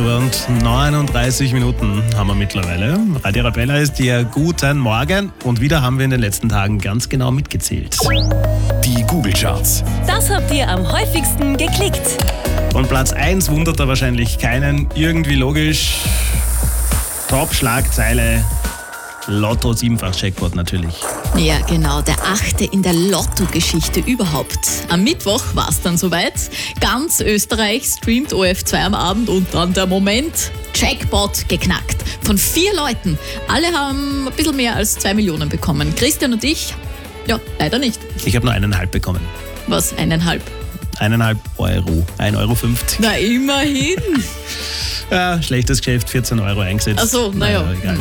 Uhr und 39 Minuten haben wir mittlerweile. Radio Arabella ist hier. Guten Morgen. Und wieder haben wir in den letzten Tagen ganz genau mitgezählt. Die Google-Charts. Das habt ihr am häufigsten geklickt. Und Platz 1 wundert da wahrscheinlich keinen. Irgendwie logisch. Top-Schlagzeile. Lotto 7-fach-Jackpot natürlich. Ja, genau, der 8. in der Lotto-Geschichte überhaupt. Am Mittwoch war es dann soweit. Ganz Österreich streamt OF2 am Abend und dann der Moment. Jackpot geknackt. Von 4 Leuten. Alle haben ein bisschen mehr als 2 Millionen bekommen. Christian und ich, ja, leider nicht. Ich habe nur 1,5 bekommen. Was, 1,5? 1,5 Euro. 1,50 Euro. Na, immerhin. Ja, schlechtes Geschäft, 14 Euro eingesetzt. Ach so, naja. Egal.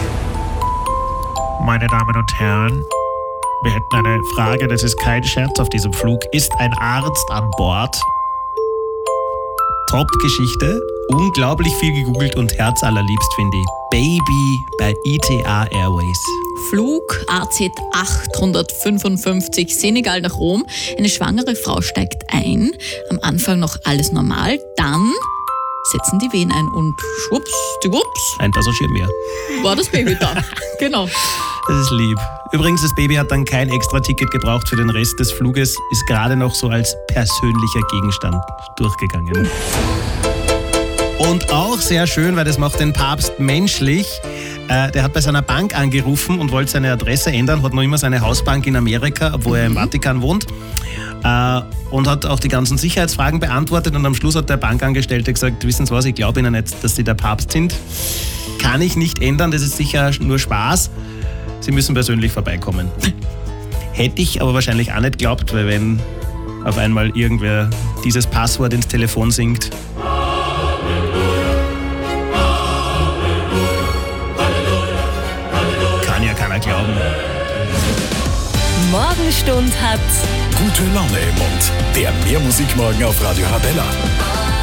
Meine Damen und Herren, wir hätten eine Frage, das ist kein Scherz auf diesem Flug. Ist ein Arzt an Bord? Top-Geschichte, unglaublich viel gegoogelt und herzallerliebst finde ich. Baby bei ETA Airways. Flug AZ 855 Senegal nach Rom. Eine schwangere Frau steigt ein. Am Anfang noch alles normal. Dann setzen die Wehen ein und schwuppsdiwupps Ein Passagier mehr. war das Baby da. Genau. Das ist lieb. Übrigens, das Baby hat dann kein extra Ticket gebraucht für den Rest des Fluges, ist gerade noch so als persönlicher Gegenstand durchgegangen. Und auch sehr schön, weil das macht den Papst menschlich. Der hat bei seiner Bank angerufen und wollte seine Adresse ändern, hat noch immer seine Hausbank in Amerika, obwohl er im Vatikan wohnt. Und hat auch die ganzen Sicherheitsfragen beantwortet und am Schluss hat der Bankangestellte gesagt, wissen Sie was, ich glaube Ihnen nicht, dass Sie der Papst sind. Kann ich nicht ändern, das ist sicher nur Spaß. Sie müssen persönlich vorbeikommen. Hätte ich aber wahrscheinlich auch nicht geglaubt, weil wenn auf einmal irgendwer dieses Passwort ins Telefon singt. Kann ja keiner glauben. Morgenstund hat Gute Laune im Mund. Der Mehrmusikmorgen auf Radio Arabella.